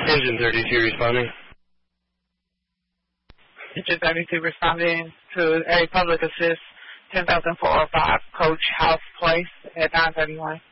Engine 32 responding. Engine 32 responding to a public assist 10,405 Coach House Place at 931.